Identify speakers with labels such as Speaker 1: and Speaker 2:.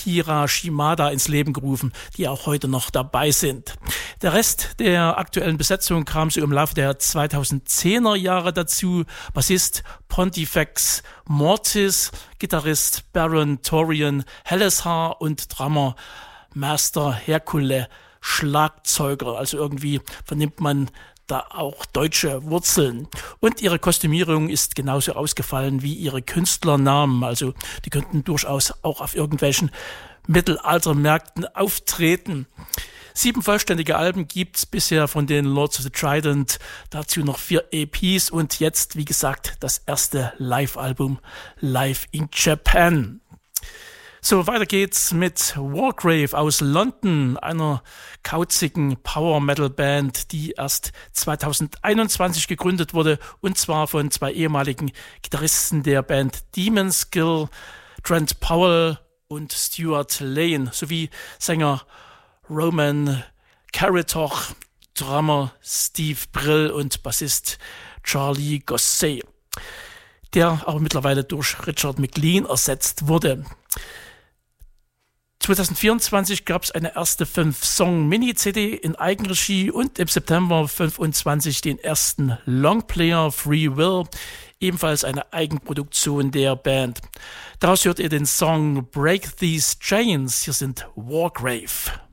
Speaker 1: Akira Shimada ins Leben gerufen, die auch heute noch dabei sind. Der Rest der aktuellen Besetzung kam so im Laufe der 2010er Jahre dazu. Bassist Pontifex Mortis, Gitarrist Baron Torian Helleshaar und Drummer Master Hercule Schlagzeuger. Also irgendwie vernimmt man da auch deutsche Wurzeln. Und ihre Kostümierung ist genauso ausgefallen wie ihre Künstlernamen. Also die könnten durchaus auch auf irgendwelchen Mittelaltermärkten auftreten. 7 vollständige Alben gibt's bisher von den Lords of the Trident, dazu noch 4 EPs und jetzt, wie gesagt, das erste Live-Album Live in Japan. So, weiter geht's mit Wargrave aus London, einer kauzigen Power-Metal-Band, die erst 2021 gegründet wurde, und zwar von 2 ehemaligen Gitarristen der Band Demon's Kill, Trent Powell und Stuart Lane, sowie Sänger Roman Caritoch, Drummer Steve Brill und Bassist Charlie Gosset, der aber mittlerweile durch Richard McLean ersetzt wurde. 2024 gab es eine erste 5-Song-Mini-CD in Eigenregie und im September 25 den ersten Longplayer Free Will, ebenfalls eine Eigenproduktion der Band. Daraus hört ihr den Song Break These Chains. Hier sind Wargrave.